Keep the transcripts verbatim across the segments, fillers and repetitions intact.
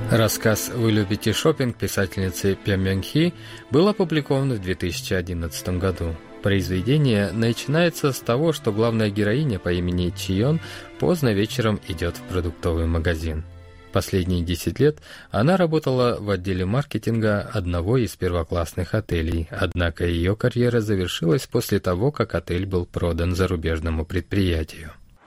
Рассказ «Вы любите шопинг» писательницы Пям Мён Хи был опубликован в две тысячи одиннадцатом году. Произведение начинается с того, что главная героиня по имени Чион поздно вечером идет в продуктовый магазин. Последние десять лет она работала в отделе маркетинга одного из первоклассных отелей, однако ее карьера завершилась после того, как отель был продан зарубежному предприятию.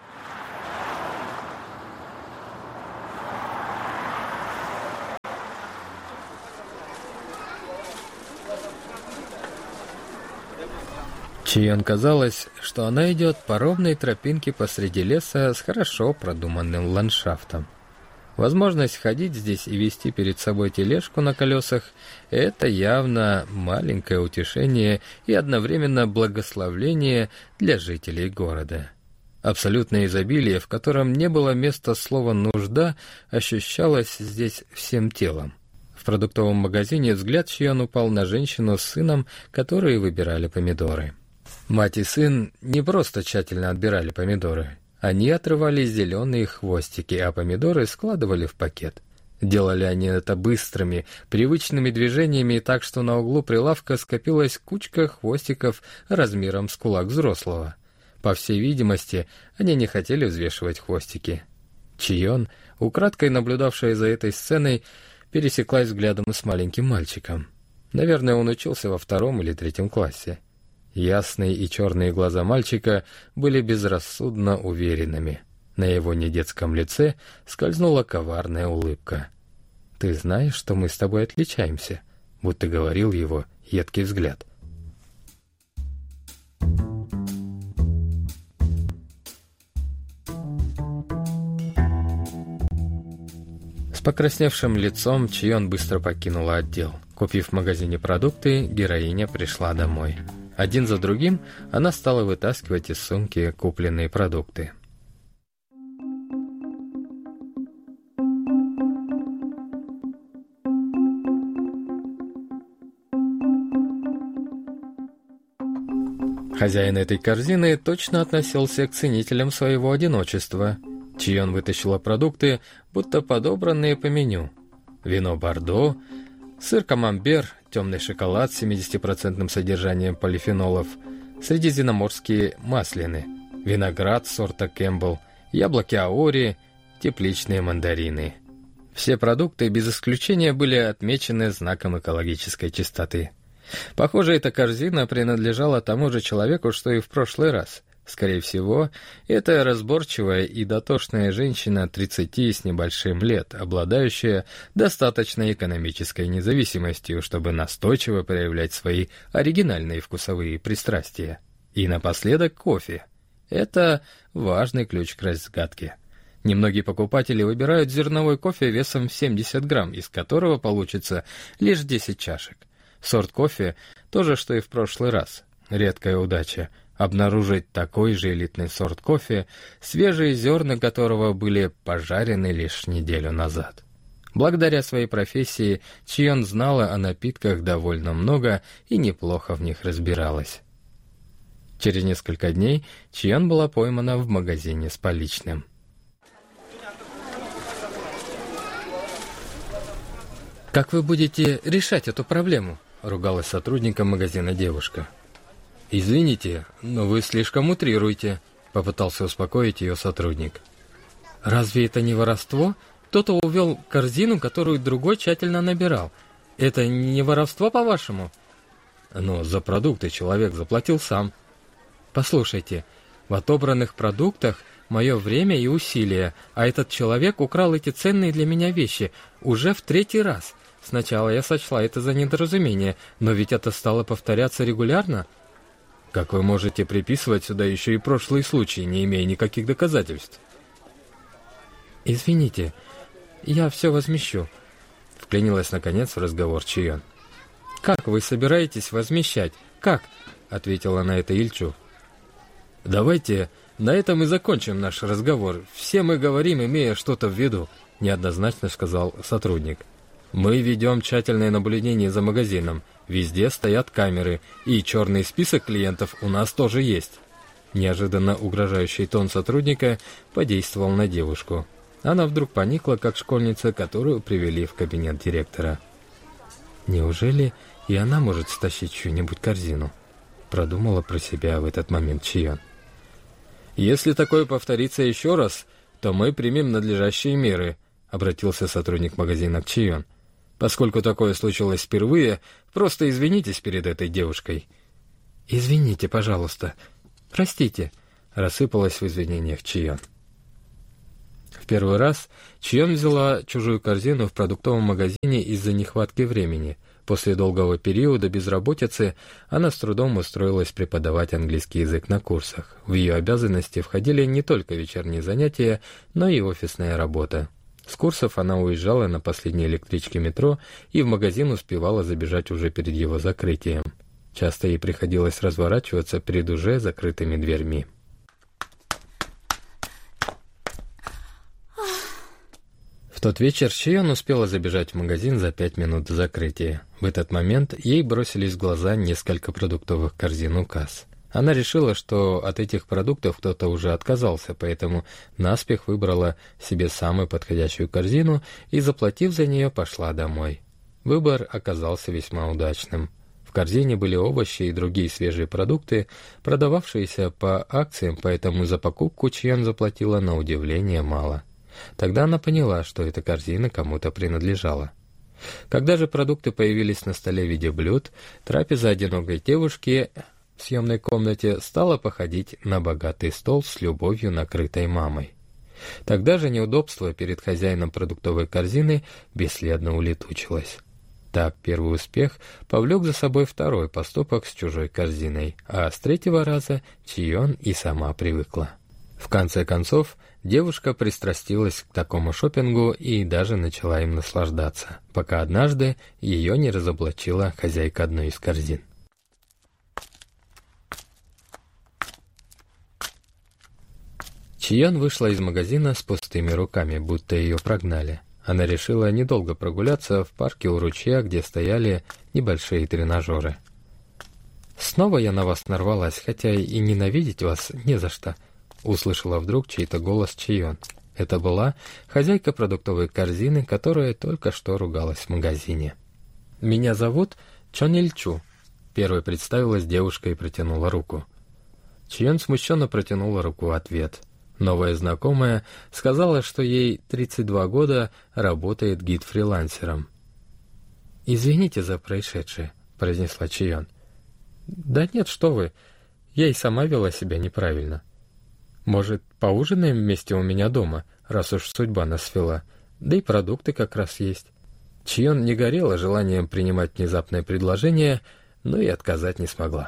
Чион казалось, что она идет по ровной тропинке посреди леса с хорошо продуманным ландшафтом. Возможность ходить здесь и вести перед собой тележку на колесах – это явно маленькое утешение и одновременно благословление для жителей города. Абсолютное изобилие, в котором не было места слова «нужда», ощущалось здесь всем телом. В продуктовом магазине взгляд Чион упал на женщину с сыном, которые выбирали помидоры. Мать и сын не просто тщательно отбирали помидоры. Они отрывали зеленые хвостики, а помидоры складывали в пакет. Делали они это быстрыми, привычными движениями, так что на углу прилавка скопилась кучка хвостиков размером с кулак взрослого. По всей видимости, они не хотели взвешивать хвостики. Чион, украдкой наблюдавшая за этой сценой, пересеклась взглядом с маленьким мальчиком. Наверное, он учился во втором или третьем классе. Ясные и черные глаза мальчика были безрассудно уверенными. На его недетском лице скользнула коварная улыбка. «Ты знаешь, что мы с тобой отличаемся?» — будто говорил его едкий взгляд. С покрасневшим лицом Чион быстро покинула отдел. Купив в магазине продукты, героиня пришла домой. Один за другим она стала вытаскивать из сумки купленные продукты. Хозяин этой корзины точно относился к ценителям своего одиночества. Чион вытащила продукты, будто подобранные по меню. Вино Бордо, сыр камамбер, темный шоколад с семидесятипроцентным содержанием полифенолов, средиземноморские маслины, виноград сорта Кэмпбелл, яблоки Аори, тепличные мандарины. Все продукты без исключения были отмечены знаком экологической чистоты. Похоже, эта корзина принадлежала тому же человеку, что и в прошлый раз. Скорее всего, это разборчивая и дотошная женщина тридцати с небольшим лет, обладающая достаточной экономической независимостью, чтобы настойчиво проявлять свои оригинальные вкусовые пристрастия. И напоследок кофе. Это важный ключ к разгадке. Немногие покупатели выбирают зерновой кофе весом в семьдесят грамм, из которого получится лишь десять чашек. Сорт кофе – то же, что и в прошлый раз. Редкая удача – обнаружить такой же элитный сорт кофе, свежие зерна которого были пожарены лишь неделю назад. Благодаря своей профессии Чион знала о напитках довольно много и неплохо в них разбиралась. Через несколько дней Чион была поймана в магазине с поличным. «Как вы будете решать эту проблему?» — ругалась сотрудником магазина девушка. «Извините, но вы слишком утрируете», — попытался успокоить ее сотрудник. «Разве это не воровство? Кто-то увел корзину, которую другой тщательно набирал. Это не воровство, по-вашему?» «Но за продукты человек заплатил сам». «Послушайте, в отобранных продуктах мое время и усилия, а этот человек украл эти ценные для меня вещи уже в третий раз. Сначала я сочла это за недоразумение, но ведь это стало повторяться регулярно». «Как вы можете приписывать сюда еще и прошлые случаи, не имея никаких доказательств?» «Извините, я все возмещу», — вклинилась наконец в разговор Чион. «Как вы собираетесь возмещать? Как?» — ответила на это Ильчу. «Давайте на этом и закончим наш разговор. Все мы говорим, имея что-то в виду», — неоднозначно сказал сотрудник. «Мы ведем тщательное наблюдение за магазином. Везде стоят камеры, и черный список клиентов у нас тоже есть». Неожиданно угрожающий тон сотрудника подействовал на девушку. Она вдруг поникла, как школьница, которую привели в кабинет директора. «Неужели и она может стащить чью-нибудь корзину?» — продумала про себя в этот момент Чион. «Если такое повторится еще раз, то мы примем надлежащие меры», — обратился сотрудник магазина к Чион. «Поскольку такое случилось впервые, просто извинитесь перед этой девушкой». «Извините, пожалуйста. Простите», — рассыпалась в извинениях Чион. В первый раз Чион взяла чужую корзину в продуктовом магазине из-за нехватки времени. После долгого периода безработицы она с трудом устроилась преподавать английский язык на курсах. В ее обязанности входили не только вечерние занятия, но и офисная работа. С курсов она уезжала на последней электричке метро и в магазин успевала забежать уже перед его закрытием. Часто ей приходилось разворачиваться перед уже закрытыми дверьми. В тот вечер Чион успела забежать в магазин за пять минут до закрытия. В этот момент ей бросились в глаза несколько продуктовых корзин у касс. Она решила, что от этих продуктов кто-то уже отказался, поэтому наспех выбрала себе самую подходящую корзину и, заплатив за нее, пошла домой. Выбор оказался весьма удачным. В корзине были овощи и другие свежие продукты, продававшиеся по акциям, поэтому за покупку Чион заплатила на удивление мало. Тогда она поняла, что эта корзина кому-то принадлежала. Когда же продукты появились на столе в виде блюд, трапеза одинокой девушки в съемной комнате стала походить на богатый стол с любовью накрытой мамой. Тогда же неудобство перед хозяином продуктовой корзины бесследно улетучилось. Так первый успех повлек за собой второй поступок с чужой корзиной, а с третьего раза Чион и сама привыкла. В конце концов, девушка пристрастилась к такому шопингу и даже начала им наслаждаться, пока однажды ее не разоблачила хозяйка одной из корзин. Чион вышла из магазина с пустыми руками, будто ее прогнали. Она решила недолго прогуляться в парке у ручья, где стояли небольшие тренажеры. «Снова я на вас нарвалась, хотя и ненавидеть вас не за что», — услышала вдруг чей-то голос Чион. Это была хозяйка продуктовой корзины, которая только что ругалась в магазине. «Меня зовут Чон Ильчу», — первой представилась девушка и протянула руку. Чион смущенно протянула руку в ответ. Новая знакомая сказала, что ей тридцать два года, работает гид-фрилансером. «Извините за происшедшее», — произнесла Чион. «Да нет, что вы, я и сама вела себя неправильно. Может, поужинаем вместе у меня дома, раз уж судьба нас свела, да и продукты как раз есть». Чион не горела желанием принимать внезапное предложение, но и отказать не смогла.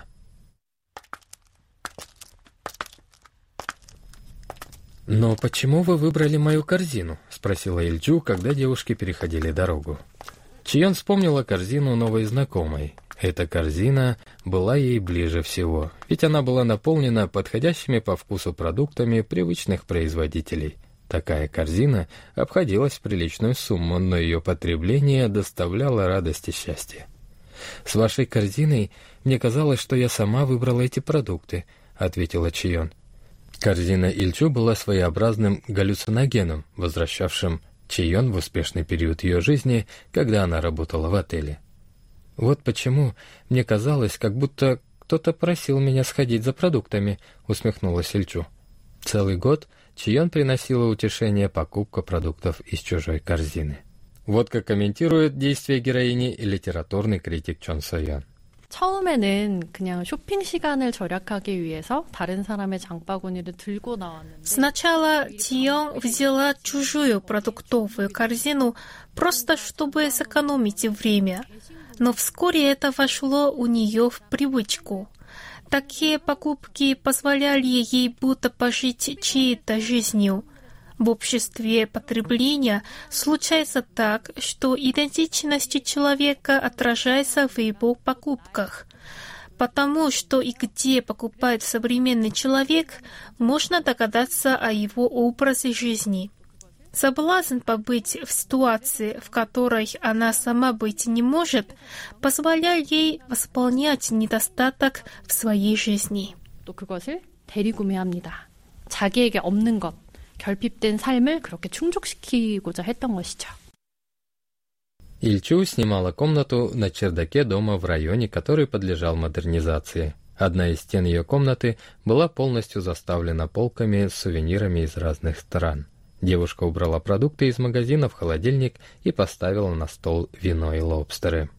«Но почему вы выбрали мою корзину?» — спросила Ильчу, когда девушки переходили дорогу. Чион вспомнила корзину новой знакомой. Эта корзина была ей ближе всего, ведь она была наполнена подходящими по вкусу продуктами привычных производителей. Такая корзина обходилась в приличную сумму, но ее потребление доставляло радость и счастье. «С вашей корзиной мне казалось, что я сама выбрала эти продукты», — ответила Чион. Корзина Ильчу была своеобразным галлюциногеном, возвращавшим Чион в успешный период ее жизни, когда она работала в отеле. «Вот почему мне казалось, как будто кто-то просил меня сходить за продуктами», — усмехнулась Ильчу. Целый год Чион приносила утешение покупка продуктов из чужой корзины. Вот как комментирует действия героини литературный критик Чон Со-Ян. 처음에는 그냥 쇼핑 시간을 절약하기 위해서 다른 사람의 장바구니를 들고 나왔는데 Сначала Чион взяла чужую продуктовую корзину просто чтобы сэкономить время, но вскоре это вошло у нее в привычку. Такие покупки позволяли ей будто пожить чьей-то жизнью. В обществе потребления случается так, что идентичность человека отражается в его покупках. Потому что и где покупает современный человек, можно догадаться о его образе жизни. Соблазн побыть в ситуации, в которой она сама быть не может, позволяет ей восполнять недостаток в своей жизни. 또 그것을 대리구매합니다. 자기에게 없는 것, 결핍된 삶을 그렇게 충족시키고자 했던 것이죠. Ильчу снимала комнату на чердаке дома в районе, который подлежал модернизации. Одна из стен ее комнаты была полностью заставлена полками с сувенирами из разных стран. Девушка убрала продукты из магазина в холодильник и поставила на стол вино и лобстеры.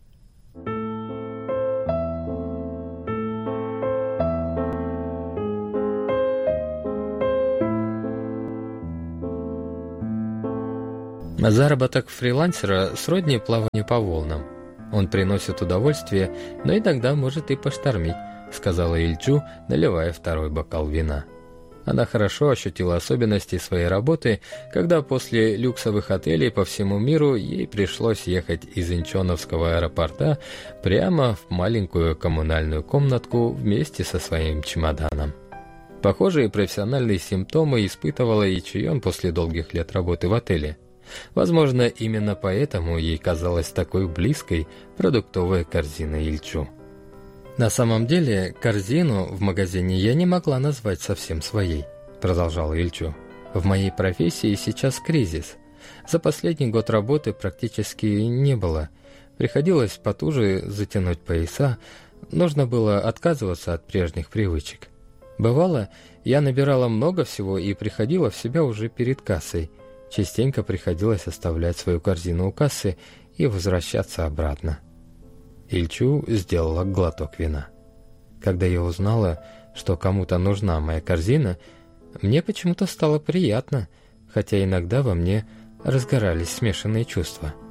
Заработок фрилансера сродни плаванию по волнам. Он приносит удовольствие, но иногда может и поштормить, сказала Ильчу, наливая второй бокал вина. Она хорошо ощутила особенности своей работы, когда после люксовых отелей по всему миру ей пришлось ехать из Инчоновского аэропорта прямо в маленькую коммунальную комнатку вместе со своим чемоданом. Похожие профессиональные симптомы испытывала и Чион после долгих лет работы в отеле. Возможно, именно поэтому ей казалась такой близкой продуктовая корзина Ильчу. «На самом деле, корзину в магазине я не могла назвать совсем своей», — продолжала Ильчу. «В моей профессии сейчас кризис. За последний год работы практически не было. Приходилось потуже затянуть пояса, нужно было отказываться от прежних привычек. Бывало, я набирала много всего и приходила в себя уже перед кассой. Частенько приходилось оставлять свою корзину у кассы и возвращаться обратно». Ильчу сделала глоток вина. «Когда я узнала, что кому-то нужна моя корзина, мне почему-то стало приятно, хотя иногда во мне разгорались смешанные чувства.